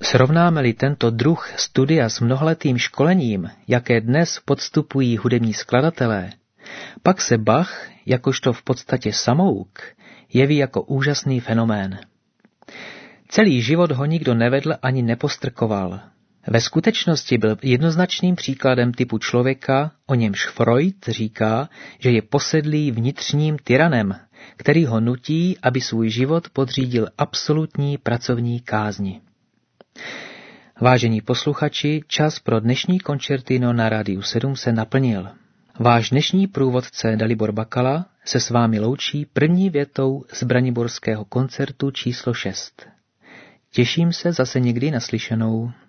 Srovnáme-li tento druh studia s mnohaletým školením, jaké dnes podstupují hudební skladatelé, pak se Bach, jakožto v podstatě samouk, jeví jako úžasný fenomén. Celý život ho nikdo nevedl ani nepostrkoval. Ve skutečnosti byl jednoznačným příkladem typu člověka, o němž Freud říká, že je posedlý vnitřním tyranem, který ho nutí, aby svůj život podřídil absolutní pracovní kázni. Vážení posluchači, čas pro dnešní koncertino na Rádiu 7 se naplnil. Váš dnešní průvodce Dalibor Bakala se s vámi loučí první větou z braniborského koncertu číslo 6. Těším se zase někdy naslyšenou.